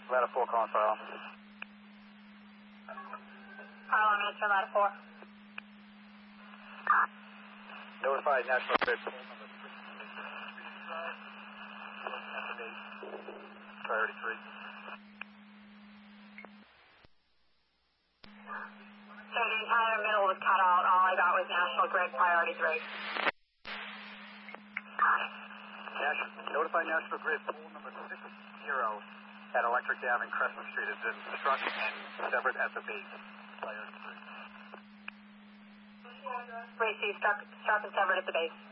Ladder 4 calling for Arlen. Arlen, answer ladder 4. Notify National Grid. Priority 3. So the entire middle was cut out. All I got was National Grid Priority 3. Notify National Grid. Pole number 60 at Electric Dam and Crescent Street has been struck and severed at the base. Priority 3. Racing struck and severed at the base.